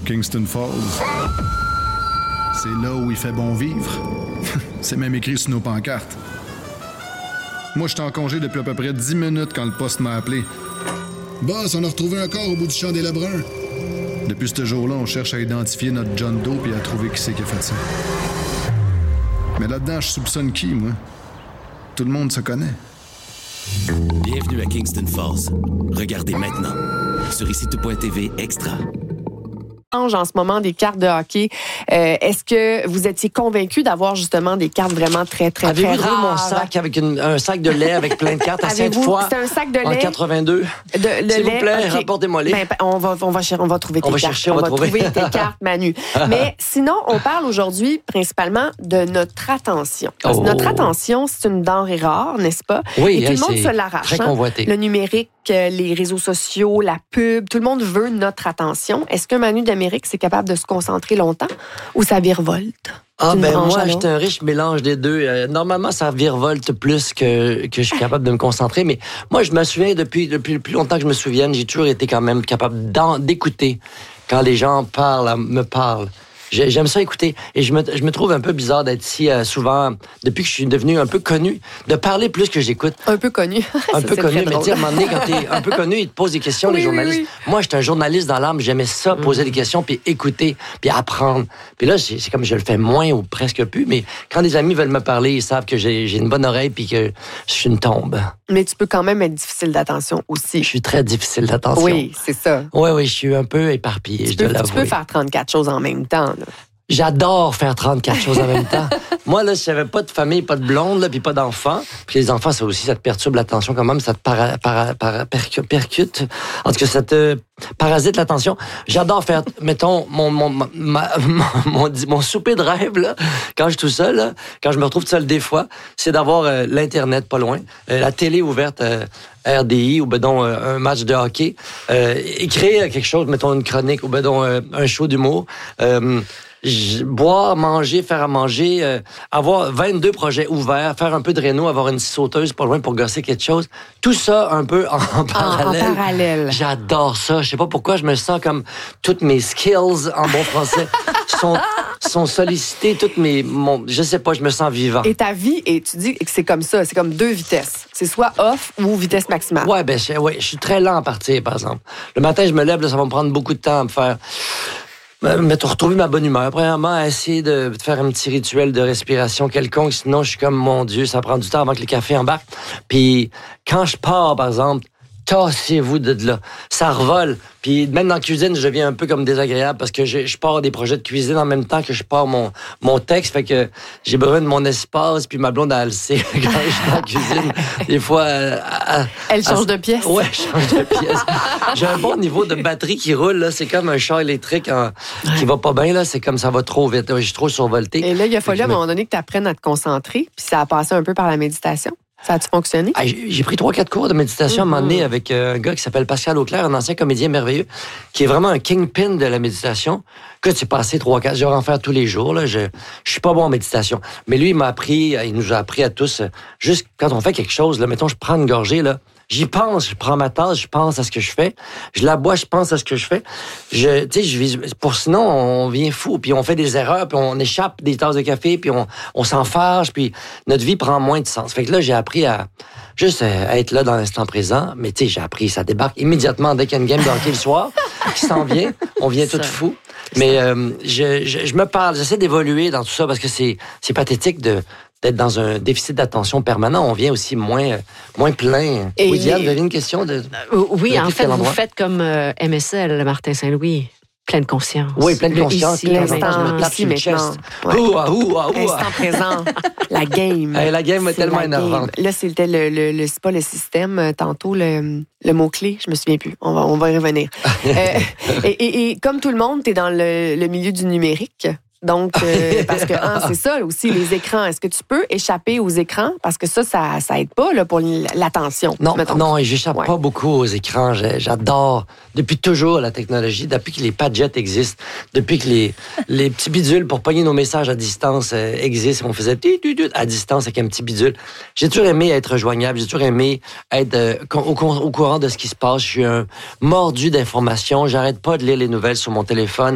Kingston Falls. C'est là où il fait bon vivre. C'est même écrit sur nos pancartes. Moi, j'étais en congé depuis à peu près 10 minutes quand le poste m'a appelé. Boss, on a retrouvé un corps au bout du champ des Lebrun. Depuis ce jour-là, on cherche à identifier notre John Doe et à trouver qui c'est qui a fait ça. Mais là-dedans, je soupçonne qui, moi? Tout le monde se connaît. Bienvenue à Kingston Falls. Regardez maintenant sur ICITO.TV Extra. En ce moment des cartes de hockey. Est-ce que vous étiez convaincu d'avoir justement des cartes vraiment très, très, Avez-vous très vu rares? mon sac avec un sac de lait avec plein de cartes à Sainte-Foy? C'est un sac de lait? En 82. S'il vous plaît, okay. rapportez-moi-les. On va trouver tes cartes. On va trouver tes cartes, Manu. Mais sinon, on parle aujourd'hui principalement de notre attention. Parce que notre attention, c'est une denrée rare, n'est-ce pas? Oui, et tout le monde se l'arrache. Très convoité. Le numérique, les réseaux sociaux, la pub, tout le monde veut notre attention. Est-ce que Manu d'Amérique, c'est capable de se concentrer longtemps ou ça virevolte? Moi, j'étais un riche mélange des deux. Normalement, ça virevolte plus que je suis capable de me concentrer. Mais moi, je me souviens, depuis le plus longtemps que je me souvienne, j'ai toujours été quand même capable d'écouter quand les gens me parlent. J'aime ça écouter. Et je me trouve un peu bizarre d'être ici souvent, depuis que je suis devenu un peu connu, de parler plus que j'écoute. Un peu connu. Un peu connu, mais tu sais, à un moment donné, quand t'es un peu connu, ils te posent des questions, les journalistes. Oui. Moi, j'étais un journaliste dans l'âme, j'aimais ça, poser des questions, puis écouter, puis apprendre. Puis là, c'est comme je le fais moins ou presque plus, mais quand des amis veulent me parler, ils savent que j'ai une bonne oreille, puis que je suis une tombe. Mais tu peux quand même être difficile d'attention aussi. Je suis très difficile d'attention. Oui, c'est ça. Oui, je suis un peu éparpillé, je dois l'avouer. Tu peux faire 34 choses en même temps, là. J'adore faire 34 choses en même temps. Moi, là, si j'avais pas de famille, pas de blonde, là, puis pas d'enfants, puis les enfants, ça aussi, ça te perturbe l'attention quand même, ça te percute. En tout cas, ça te parasite l'attention. J'adore faire, mettons, mon souper de rêve, là, quand je suis tout seul, là, quand je me retrouve tout seul des fois, c'est d'avoir l'Internet pas loin, la télé ouverte, RDI, ou un match de hockey, écrire quelque chose, mettons une chronique, ou un show d'humour, boire, manger, faire à manger, avoir 22 projets ouverts, faire un peu de réno, avoir une sauteuse pas loin pour gosser quelque chose. Tout ça un peu en parallèle. En parallèle. J'adore ça. Je sais pas pourquoi je me sens comme toutes mes skills en bon français sont sollicitées, je sais pas, je me sens vivant. Et ta vie, et tu dis que c'est comme ça, c'est comme 2 vitesses. C'est soit off ou vitesse maximale. Ouais, je suis très lent à partir, par exemple. Le matin, je me lève, là, ça va me prendre beaucoup de temps à me faire retrouver ma bonne humeur. Premièrement, essayer de faire un petit rituel de respiration quelconque, sinon je suis comme, mon Dieu, ça prend du temps avant que le café embarque. Puis quand je pars, par exemple, tassez-vous de là. Ça revole. Puis même dans la cuisine, je deviens un peu comme désagréable parce que je pars des projets de cuisine en même temps que je pars mon texte. Fait que j'ai besoin de mon espace. Puis ma blonde, elle sait quand je suis dans la cuisine. Des fois... elle change de pièce. Ouais, je change de pièce. J'ai un bon niveau de batterie qui roule. Là. C'est comme un char électrique qui va pas bien. Là. C'est comme ça va trop vite. Je suis trop survolté. Et là, il a fallu à un moment donné que tu apprennes à te concentrer. Puis ça a passé un peu par la méditation. Ça a-tu fonctionné? J'ai pris 3-4 cours de méditation à un moment donné avec un gars qui s'appelle Pascal Auclair, un ancien comédien merveilleux, qui est vraiment un kingpin de la méditation. Que tu passé 3-4, je vais en faire tous les jours. Là. Je suis pas bon en méditation. Mais lui, il nous a appris à tous, juste quand on fait quelque chose, là, mettons, je prends une gorgée, là, j'y pense, je prends ma tasse, je pense à ce que je fais. Je la bois, je pense à ce que je fais. Sinon, on vient fou, puis on fait des erreurs, puis on échappe des tasses de café, puis on s'en fâche, puis notre vie prend moins de sens. Fait que là, j'ai appris à juste être là dans l'instant présent. Mais tu sais, j'ai appris, ça débarque immédiatement dès qu'il y a une game de hockey le soir qui s'en vient. On vient tout fou. Mais je me parle, j'essaie d'évoluer dans tout ça parce que c'est pathétique d'être dans un déficit d'attention permanent. On vient aussi moins plein. Oui, Diane, vous avez une question de... Oui, en fait, vous faites comme MSL, Martin Saint-Louis. Pleine conscience. Oui, pleine conscience. L'instant, je me tape sur le chest. Instant présent. La game. La game est tellement énervante. Là, c'était c'est pas le système. Tantôt, le mot-clé, je me souviens plus. On va y revenir. Et comme tout le monde, t'es dans le milieu du numérique. Donc, parce que c'est ça aussi, les écrans. Est-ce que tu peux échapper aux écrans? Parce que ça aide pas là, pour l'attention. Non, et j'échappe pas beaucoup aux écrans. J'adore depuis toujours la technologie, depuis que les padgets existent, depuis que les petits bidules pour pogner nos messages à distance existent. On faisait à distance avec un petit bidule. J'ai toujours aimé être joignable. J'ai toujours aimé être au courant de ce qui se passe. Je suis un mordu d'informations. J'arrête pas de lire les nouvelles sur mon téléphone.